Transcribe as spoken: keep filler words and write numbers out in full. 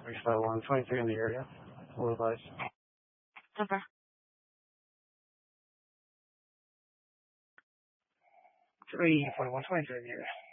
three five one, twenty-three in the area. Full advice. Over. three forty-one, twenty-three in the area.